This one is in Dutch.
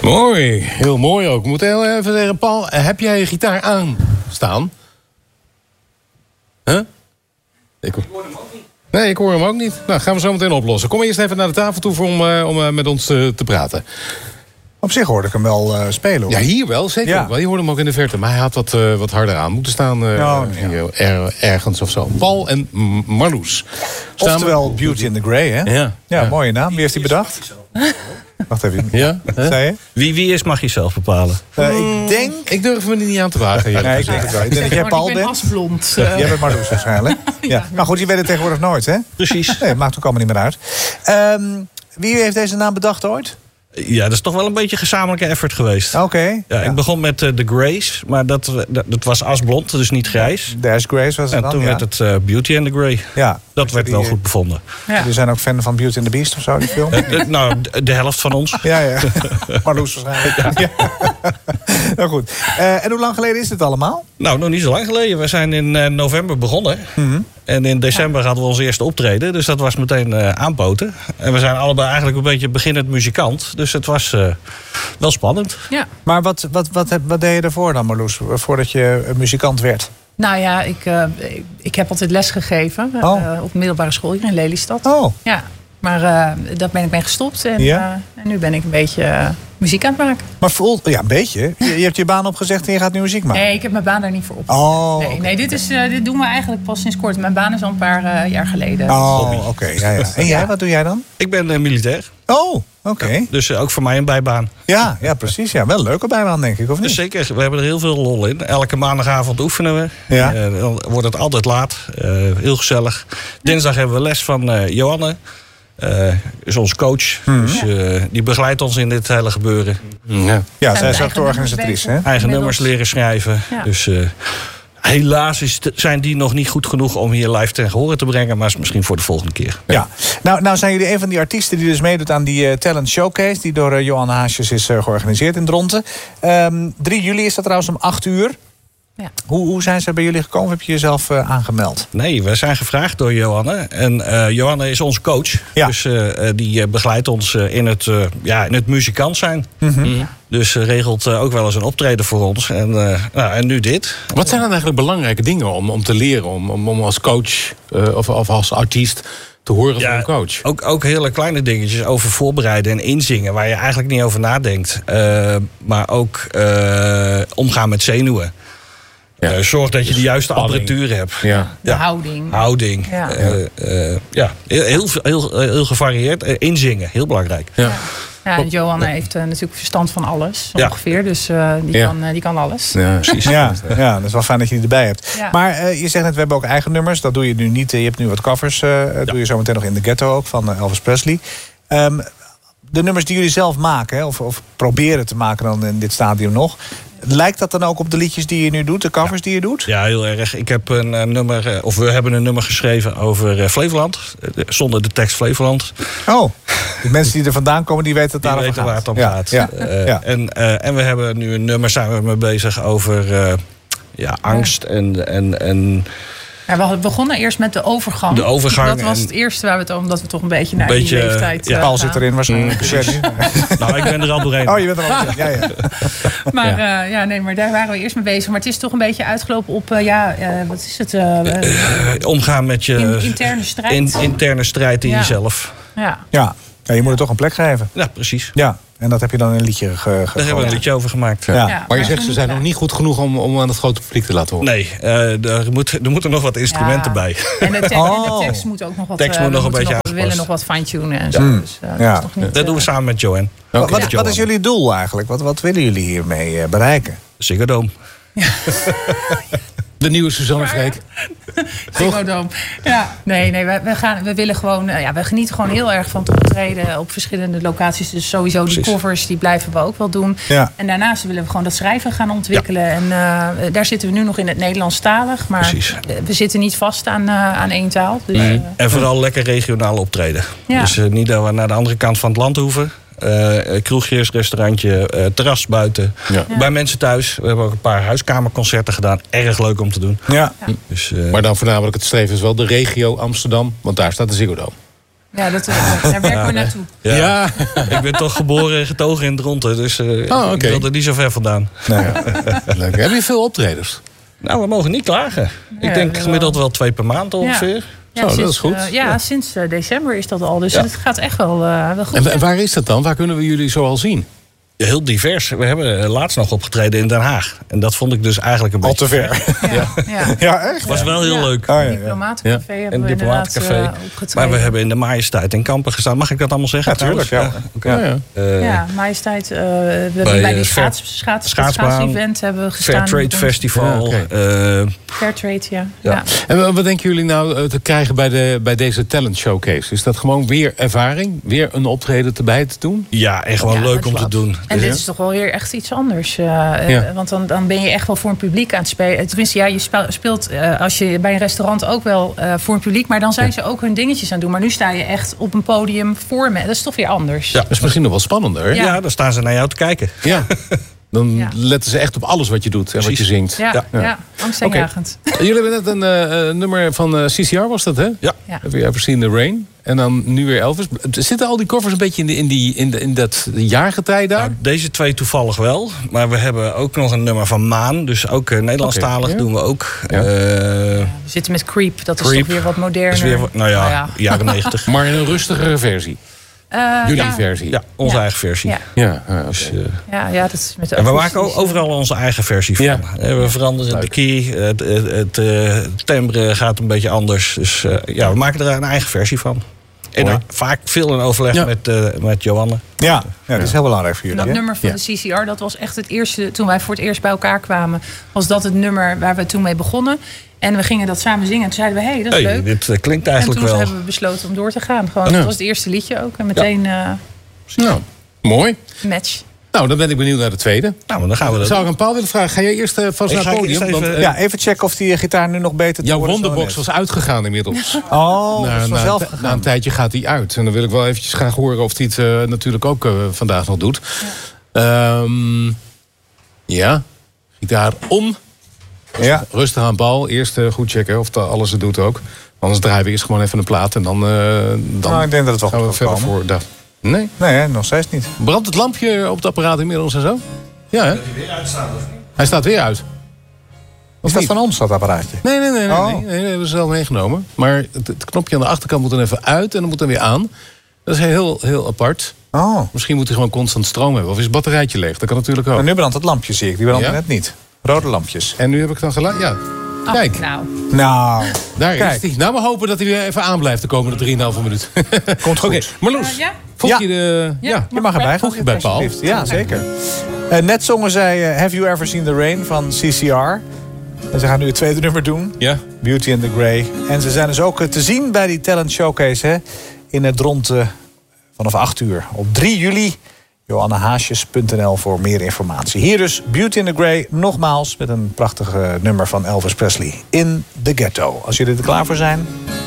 Mooi, heel mooi ook. Ik moet heel even zeggen, Paul, heb jij je gitaar aanstaan? Huh? Ik hoor hem ook niet. Nee, ik hoor hem ook niet. Nou, gaan we zo meteen oplossen. Kom eerst even naar de tafel toe om met ons te praten. Op zich hoorde ik hem wel spelen, hoor. Ja, hier wel, zeker. Ja. Wel. Je hoorde hem ook in de verte. Maar hij had wat harder aan moeten staan ergens of zo. Paul en Marloes. Oftewel Beauty in the Grey, hè? Ja, mooie naam. Wie heeft die bedacht? Wacht even. Ja? Zei je? Wie is mag je zelf bepalen. Ik durf me er niet aan te wagen. Nee, ik denk het wel. Ik denk dat jij Paul bent. Ik ben asblond. Jij bent Marloes waarschijnlijk. Ja. Maar goed, je weet het tegenwoordig nooit, hè? Precies. Nee, maakt ook allemaal niet meer uit. Wie heeft deze naam bedacht ooit? Ja, dat is toch wel een beetje gezamenlijke effort geweest. Oké. Ja, ik begon met The Grays, maar dat was asblond, dus niet grijs. The Ash Grays was het en dan, toen werd het Beauty and the Grey. Ja. Dat werd wel goed bevonden. Ja. Jullie zijn ook fan van Beauty and the Beast of zo, die film? Nou, de helft van ons. Ja. Marloes waarschijnlijk. Ja. Nou goed. En hoe lang geleden is dit allemaal? Nou, nog niet zo lang geleden. We zijn in november begonnen. Mm-hmm. En in december hadden we ons eerste optreden. Dus dat was meteen aanpoten. En we zijn allebei eigenlijk een beetje beginnend muzikant. Dus het was wel spannend. Ja. Maar wat deed je ervoor dan, Marloes? Voordat je muzikant werd? Nou ja, ik heb altijd les gegeven op middelbare school hier in Lelystad. Oh. Ja, maar daar ben ik mee gestopt. En nu ben ik een beetje muziek aan het maken. Maar een beetje? Je hebt je baan opgezegd en je gaat nu muziek maken? Nee, ik heb mijn baan daar niet voor op. Nee, dit doen we eigenlijk pas sinds kort. Mijn baan is al een paar jaar geleden. Oh, oké. Ja. En jij, wat doe jij dan? Ik ben militair. Oh, oké. Ja, dus ook voor mij een bijbaan. Ja, precies. Ja, wel een leuke bijbaan, denk ik, of niet? Dus zeker, we hebben er heel veel lol in. Elke maandagavond oefenen we. Ja. Dan wordt het altijd laat. Heel gezellig. Dinsdag hebben we les van Johanne. Is onze coach. Dus die begeleidt ons in dit hele gebeuren. Ja, zij is ook de organisatrice, hè? Eigen nummers leren schrijven. Ja. Dus helaas zijn die nog niet goed genoeg om hier live ten gehore te brengen. Maar is misschien voor de volgende keer. Ja. Nou zijn jullie een van die artiesten die dus meedoet aan die Talent Showcase. Die door Johan Haasjes is georganiseerd in Dronten. 3 juli is dat trouwens om 8 uur. Ja. Hoe zijn ze bij jullie gekomen? Heb je jezelf aangemeld? Nee, we zijn gevraagd door Johanne. En Johanne is onze coach. Ja. Dus die begeleidt ons in het muzikant zijn. Mm-hmm. Dus regelt ook wel eens een optreden voor ons. En nu dit. Wat zijn dan eigenlijk belangrijke dingen om te leren? Om als coach of als artiest te horen van een coach? Ook hele kleine dingetjes over voorbereiden en inzingen. Waar je eigenlijk niet over nadenkt. Maar ook omgaan met zenuwen. Ja. Zorg dat je de juiste apparatuur hebt. Ja. De houding. Ja. Heel gevarieerd. Inzingen, heel belangrijk. Ja, en Johanne heeft natuurlijk verstand van alles, ongeveer. Dus die kan alles. Ja, precies. Ja, dat is wel fijn dat je die erbij hebt. Ja. Maar je zegt net, we hebben ook eigen nummers. Dat doe je nu niet. Je hebt nu wat covers. Doe je zo meteen nog in de Ghetto ook, van Elvis Presley. De nummers die jullie zelf maken, of proberen te maken dan in dit stadium nog. Lijkt dat dan ook op de liedjes die je nu doet, de covers die je doet? Ja, heel erg. Ik heb een nummer, of we hebben een nummer geschreven over Flevoland. Zonder de tekst Flevoland. Oh, de mensen die er vandaan komen, die weten waar het om gaat. Ja. En we hebben nu een nummer, zijn we mee bezig over angst en Ja, we begonnen eerst met de overgang. De overgang. Dat was het eerste waar we het omdat we toch een beetje naar die leeftijd Paul zit erin waarschijnlijk. Nou, ik ben er al doorheen. Oh, je bent er al doorheen. Ja. Maar daar waren we eerst mee bezig. Maar het is toch een beetje uitgelopen op, wat is het? Omgaan met je interne strijd. Interne strijd in jezelf. Ja, je moet het toch een plek geven. Ja, precies. Ja. En dat heb je dan in een liedje Daar hebben we een liedje over gemaakt. Ja. Maar je zegt, ze zijn nog niet goed genoeg om aan het grote publiek te laten horen. Nee, er moeten nog wat instrumenten bij. En de tekst moet ook nog wat. We willen nog wat fine-tunen en zo. Dus, dat doen we samen met Joanne. Wat is jullie doel eigenlijk? Wat willen jullie hiermee bereiken? Ziggo Dome. De nieuwe Suzanne Freek. Ziggo Dome. Ja. Nee, we willen gewoon. We genieten gewoon heel erg van het optreden op verschillende locaties. Dus sowieso die covers, die blijven we ook wel doen. Ja. En daarnaast willen we gewoon dat schrijven gaan ontwikkelen. Ja. En daar zitten we nu nog in het Nederlandstalig. Maar we zitten niet vast aan één taal. Dus, en vooral lekker regionaal optreden. Ja. Dus niet dat we naar de andere kant van het land hoeven. Kroegjes, restaurantje, terras buiten. Ja. Bij mensen thuis. We hebben ook een paar huiskamerconcerten gedaan. Erg leuk om te doen. Ja. Dus, maar dan voornamelijk het streven is wel de regio Amsterdam. Want daar staat de Ziggo Dome. Ja, daar werken we naartoe. Ja. Ik ben toch geboren en getogen in Dronten. Dus ik wil er niet zo ver vandaan. Nou, leuk. Heb je veel optredens? Nou, we mogen niet klagen. Ik denk gemiddeld wel 2 per maand ongeveer. Ja, dat is goed. Sinds december is dat al. Dus het gaat echt wel goed. En waar is dat dan? Waar kunnen we jullie zo al zien? Heel divers. We hebben laatst nog opgetreden in Den Haag. En dat vond ik dus eigenlijk een beetje... Al te ver. Ja, echt? Was wel heel leuk. Diplomatencafé hebben we inderdaad opgetreden. Maar we hebben in de Majesteit in Kampen gestaan. Mag ik dat allemaal zeggen? Natuurlijk, Majesteit. We hebben bij die schaatsevent hebben we gestaan. Fairtrade Festival. Fairtrade, En wat denken jullie nou te krijgen bij deze talent showcase? Is dat gewoon weer ervaring? Weer een optreden erbij te doen? Ja, en gewoon leuk om te doen. En dit is toch wel weer echt iets anders. Want dan ben je echt wel voor een publiek aan het spelen. Tenminste, je speelt als je bij een restaurant ook wel voor een publiek. Maar dan zijn ze ook hun dingetjes aan het doen. Maar nu sta je echt op een podium voor me. Dat is toch weer anders. Ja, dat is misschien nog wel spannender. Ja, dan staan ze naar jou te kijken. Ja. Dan letten ze echt op alles wat je doet en wat je zingt. Ja. Angstaanjagend. Jullie hebben net een nummer van CCR, was dat, hè? Ja. Have you ever seen the rain? En dan nu weer Elvis. Zitten al die covers een beetje in dat jaargetij daar? Nou, deze 2 toevallig wel. Maar we hebben ook nog een nummer van Maan. Dus ook Nederlandstalig doen we ook. Ja. We zitten met Creep. Dat is toch weer wat moderner. Jaren 90. Maar in een rustigere versie. Jullie versie. Ja, onze eigen versie. Dat is met de en we maken overal onze eigen versie van. Ja. We veranderen de key. Het timbre gaat een beetje anders. Dus we maken er een eigen versie van. En vaak veel in overleg met Johanne. Ja, dat is heel belangrijk voor jullie. Dat nummer van de CCR, dat was echt het eerste. Toen wij voor het eerst bij elkaar kwamen, was dat het nummer waar we toen mee begonnen. En we gingen dat samen zingen. En toen zeiden we, dat is leuk. Dit klinkt eigenlijk wel. En toen hebben we besloten om door te gaan. Gewoon, dat was het eerste liedje ook. En meteen mooi. Match. Nou, dan ben ik benieuwd naar de tweede. Nou, dan gaan we dat. Zou ik aan Paul willen vragen? Ga jij eerst vast naar het podium? Even checken of die gitaar nu nog beter te jouw wonderbox was uitgegaan inmiddels. Na een tijdje gaat hij uit. En dan wil ik wel eventjes graag horen of hij het natuurlijk ook vandaag nog doet. Gitaar om. Ja. Rustig aan Paul. Eerst goed checken of alles het doet ook. Anders draaien we eerst gewoon even een plaat. En dan ik denk dat het wel gaan we verder voor. Nee? Nee, nog steeds niet. Brandt het lampje op het apparaat inmiddels en zo? Ja, hè? Dat hij weer uitstaat, of niet? Hij staat weer uit. Is dat van ons, dat apparaatje? Nee, dat hebben we zelf meegenomen. Maar het knopje aan de achterkant moet dan even uit en dan moet dan weer aan. Dat is heel, heel apart. Misschien moet hij gewoon constant stroom hebben. Of is het batterijtje leeg? Dat kan natuurlijk ook. Maar nu brandt het lampje, zie ik. Die brandt net niet. Rode lampjes. En nu heb ik dan geluid. Ja. Kijk. Nou. Daar is hij. Nou, we hopen dat hij weer even aanblijft de komende 3,5 minuut. Komt goed. Marloes, volg je de... Ja, je mag erbij. Volg je bij Paul. Ja, zeker. Net zongen zij Have You Ever Seen the Rain van CCR. En ze gaan nu het tweede nummer doen. Ja. Beauty and the Grey. En ze zijn dus ook te zien bij die talent showcase in het Dronten vanaf 8 uur. Op 3 juli. JohanneHaasjes.nl voor meer informatie. Hier dus Beauty and the Grey, nogmaals met een prachtig nummer van Elvis Presley. In the Ghetto. Als jullie er klaar voor zijn...